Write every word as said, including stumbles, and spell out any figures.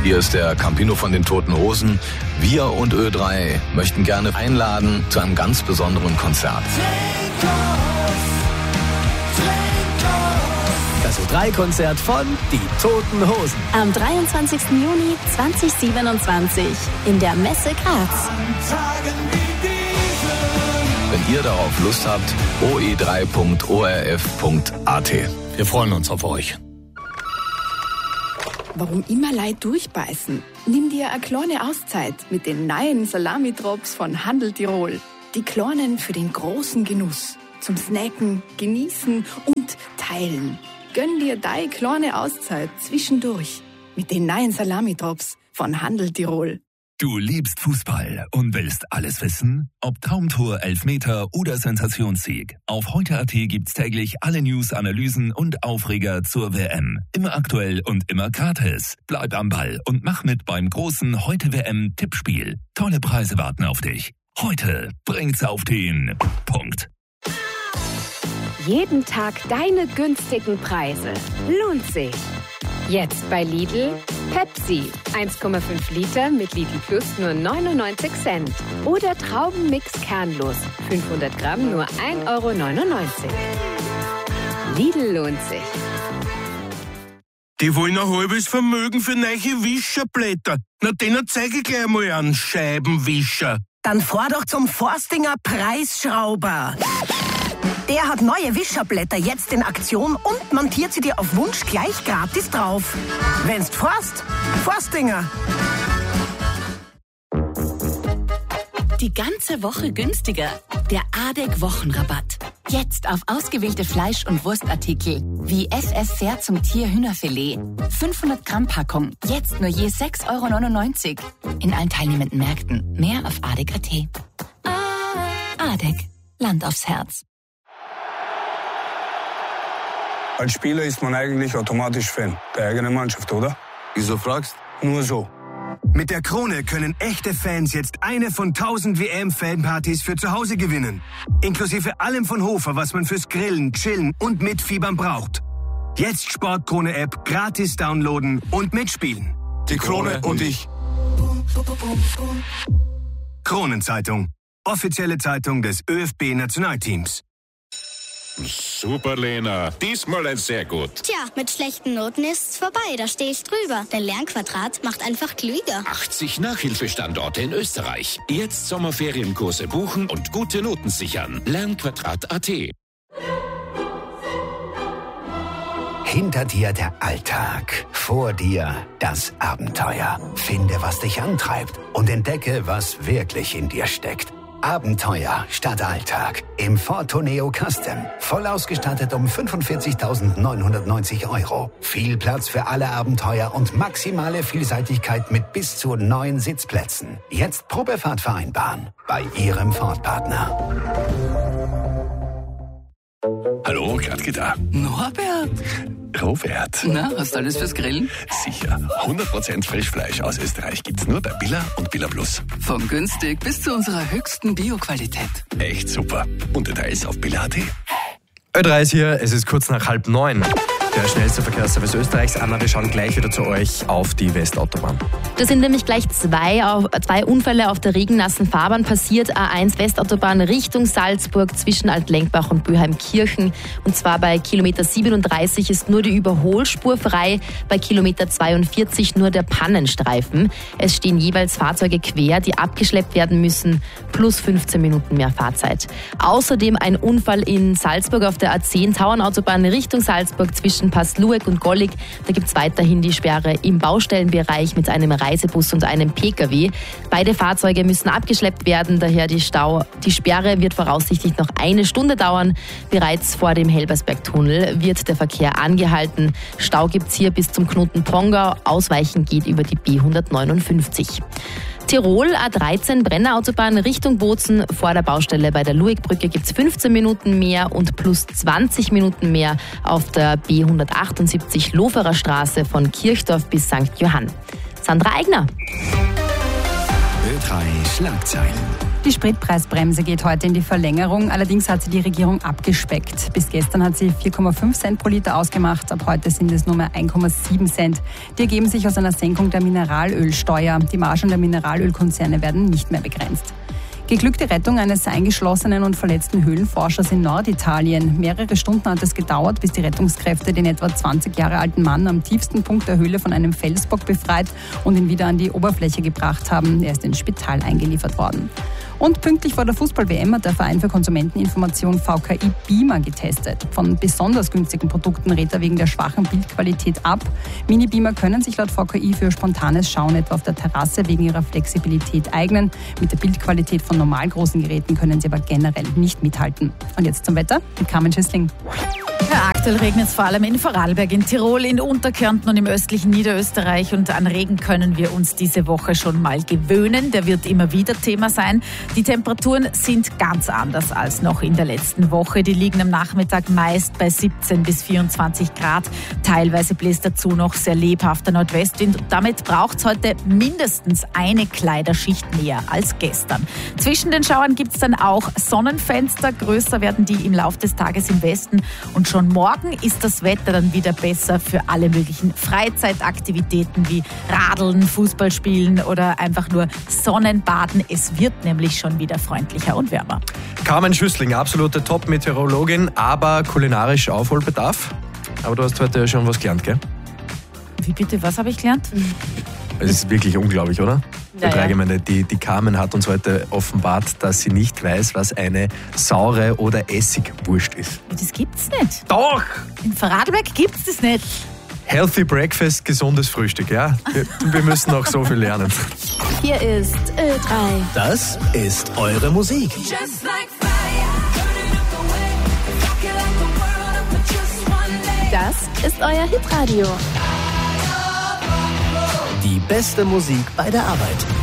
Hier ist der Campino von den Toten Hosen. Wir und Ö drei möchten gerne einladen zu einem ganz besonderen Konzert. Das Ö drei Konzert von Die Toten Hosen. Am dreiundzwanzigsten Juni zweitausendsiebenundzwanzig in der Messe Graz. Wenn ihr darauf Lust habt, o e drei punkt o r f punkt a t. Wir freuen uns auf euch. Warum immer Leid durchbeißen? Nimm dir eine kleine Auszeit mit den neuen Salami-Drops von Handel Tirol. Die kleinen für den großen Genuss. Zum Snacken, Genießen und Teilen. Gönn dir deine kleine Auszeit zwischendurch mit den neuen Salami-Drops von Handel Tirol. Du liebst Fußball und willst alles wissen? Ob Traumtor, Elfmeter oder Sensationssieg. Auf heute punkt a t gibt's täglich alle News, Analysen und Aufreger zur W M. Immer aktuell und immer gratis. Bleib am Ball und mach mit beim großen Heute W M-Tippspiel. Tolle Preise warten auf dich. Heute bringt's auf den Punkt. Jeden Tag deine günstigen Preise. Lohnt sich. Jetzt bei Lidl Pepsi. eins Komma fünf Liter mit Lidl Plus nur neunundneunzig Cent. Oder Traubenmix kernlos. fünfhundert Gramm nur ein Euro neunundneunzig. Lidl lohnt sich. Die wollen ein halbes Vermögen für neue Wischerblätter. Na, denen zeige ich gleich mal an, Scheibenwischer. Dann fahr doch zum Forstinger Preisschrauber. Der hat neue Wischerblätter jetzt in Aktion und montiert sie dir auf Wunsch gleich gratis drauf. Wenn's forst, Forstinger. Die ganze Woche günstiger. Der A D E C-Wochenrabatt. Jetzt auf ausgewählte Fleisch- und Wurstartikel wie F F Pferd zum Tier-Hühnerfilet. fünfhundert Gramm Packung. Jetzt nur je sechs Euro neunundneunzig. In allen teilnehmenden Märkten. Mehr auf A D E C punkt a t. A D E C. Land aufs Herz. Als Spieler ist man eigentlich automatisch Fan der eigenen Mannschaft, oder? Wieso fragst? Nur so. Mit der Krone können echte Fans jetzt eine von tausend W M-Fanpartys für zu Hause gewinnen. Inklusive allem von Hofer, was man fürs Grillen, Chillen und Mitfiebern braucht. Jetzt Sportkrone-App gratis downloaden und mitspielen. Die Krone und ich. Kronenzeitung. Offizielle Zeitung des Ö F B-Nationalteams. Super, Lena. Diesmal ein sehr gut. Tja, mit schlechten Noten ist's vorbei. Da stehe ich drüber. Der Lernquadrat macht einfach klüger. achtzig Nachhilfestandorte in Österreich. Jetzt Sommerferienkurse buchen und gute Noten sichern. Lernquadrat punkt a t. Hinter dir der Alltag, vor dir das Abenteuer. Finde, was dich antreibt und entdecke, was wirklich in dir steckt. Abenteuer statt Alltag im Ford Tourneo Custom. Voll ausgestattet um fünfundvierzigtausendneunhundertneunzig Euro. Viel Platz für alle Abenteuer und maximale Vielseitigkeit mit bis zu neun Sitzplätzen. Jetzt Probefahrt vereinbaren bei Ihrem Ford-Partner. Hallo, Gradke da. Norbert. Robert. Na, hast du alles fürs Grillen? Sicher. hundert Prozent Frischfleisch aus Österreich gibt's nur bei Billa und Billa Plus. Von günstig bis zu unserer höchsten Bio-Qualität. Echt super. Und Details auf Billa punkt a t. Ö drei ist hier, es ist kurz nach halb neun. Der schnellste Verkehrsservice Österreichs. Anna, wir schauen gleich wieder zu euch auf die Westautobahn. Da sind nämlich gleich zwei, zwei Unfälle auf der regennassen Fahrbahn passiert. A eins Westautobahn Richtung Salzburg zwischen Altlenkbach und Böheimkirchen. Und zwar bei Kilometer siebenunddreißig ist nur die Überholspur frei, bei Kilometer zweiundvierzig nur der Pannenstreifen. Es stehen jeweils Fahrzeuge quer, die abgeschleppt werden müssen, plus fünfzehn Minuten mehr Fahrzeit. Außerdem ein Unfall in Salzburg auf der A zehn Tauernautobahn Richtung Salzburg zwischen Passlueck und Gollig. Da gibt es weiterhin die Sperre im Baustellenbereich mit einem Reisebus und einem P K W. Beide Fahrzeuge müssen abgeschleppt werden, daher die, Stau, die Sperre wird voraussichtlich noch eine Stunde dauern. Bereits vor dem Helbersbergtunnel wird der Verkehr angehalten. Stau gibt es hier bis zum Knoten Pongau. Ausweichen geht über die B hundertneunundfünfzig. Tirol A dreizehn Brennerautobahn Richtung Bozen. Vor der Baustelle bei der Luegbrücke gibt es fünfzehn Minuten mehr und plus zwanzig Minuten mehr auf der B hundertachtundsiebzig Loferer Straße von Kirchdorf bis Sankt Johann. Sandra Eigner. Ö drei Schlagzeilen. Die Spritpreisbremse geht heute in die Verlängerung, allerdings hat sie die Regierung abgespeckt. Bis gestern hat sie vier Komma fünf Cent pro Liter ausgemacht, ab heute sind es nur mehr ein Komma sieben Cent. Die ergeben sich aus einer Senkung der Mineralölsteuer. Die Margen der Mineralölkonzerne werden nicht mehr begrenzt. Geglückte Rettung eines eingeschlossenen und verletzten Höhlenforschers in Norditalien. Mehrere Stunden hat es gedauert, bis die Rettungskräfte den etwa zwanzig Jahre alten Mann am tiefsten Punkt der Höhle von einem Felsbock befreit und ihn wieder an die Oberfläche gebracht haben. Er ist ins Spital eingeliefert worden. Und pünktlich vor der Fußball-W M hat der Verein für Konsumenteninformation V K I Beamer getestet. Von besonders günstigen Produkten rät er wegen der schwachen Bildqualität ab. Mini-Beamer können sich laut V K I für spontanes Schauen etwa auf der Terrasse wegen ihrer Flexibilität eignen. Mit der Bildqualität von normal großen Geräten können sie aber generell nicht mithalten. Und jetzt zum Wetter mit Carmen Schüssling. Ja, aktuell regnet es vor allem in Vorarlberg, in Tirol, in Unterkärnten und im östlichen Niederösterreich. Und an Regen können wir uns diese Woche schon mal gewöhnen. Der wird immer wieder Thema sein. Die Temperaturen sind ganz anders als noch in der letzten Woche. Die liegen am Nachmittag meist bei siebzehn bis vierundzwanzig Grad. Teilweise bläst dazu noch sehr lebhafter Nordwestwind. Und damit braucht es heute mindestens eine Kleiderschicht mehr als gestern. Zwischen den Schauern gibt es dann auch Sonnenfenster. Größer werden die im Laufe des Tages im Westen. Und schon morgen ist das Wetter dann wieder besser für alle möglichen Freizeitaktivitäten wie Radeln, Fußballspielen oder einfach nur Sonnenbaden. Es wird nämlich schon wieder freundlicher und wärmer. Carmen Schüssling, absolute Top-Meteorologin, aber kulinarisch Aufholbedarf. Aber du hast heute ja schon was gelernt, gell? Wie bitte, was habe ich gelernt? Es ist wirklich unglaublich, oder? Ja, ja. Ich meine, die, die Carmen hat uns heute offenbart, dass sie nicht weiß, was eine saure oder Essigwurst ist. Das gibt's nicht. Doch! In Vorarlberg gibt's das nicht. Healthy Breakfast, gesundes Frühstück, ja? Wir, wir müssen noch so viel lernen. Hier ist Ö drei. Das ist eure Musik. Das ist euer Hitradio. Die beste Musik bei der Arbeit.